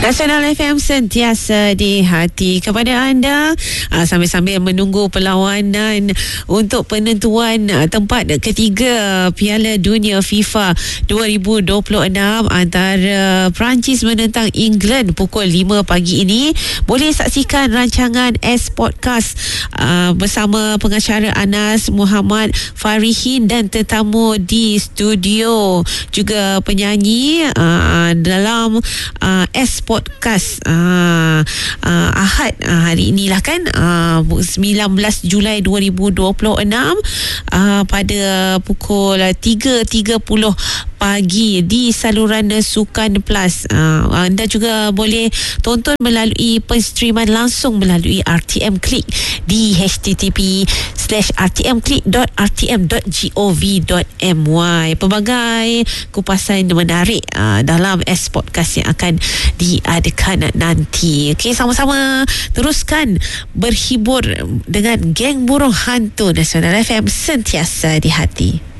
Nasional FM sentiasa di hati kepada anda sambil-sambil menunggu perlawanan untuk penentuan tempat ketiga Piala Dunia FIFA 2026 antara Perancis menentang England pukul 5 pagi ini. Boleh saksikan rancangan S-Podcast bersama pengacara Anas Muhammad Farihin dan tetamu di studio, juga penyanyi dalam S-Podcast Ahad hari inilah kan, 19 Julai 2026 pada pukul 3.30 pagi di saluran Sukan Plus. Anda juga boleh tonton melalui penstreaman langsung melalui RTM Click di http://rtmclick.rtm.gov.my. Pelbagai kupasan menarik dalam S-Podcast yang akan diadakan nanti. Okey, sama-sama teruskan berhibur dengan geng burung hantu Nasional FM sentiasa di hati.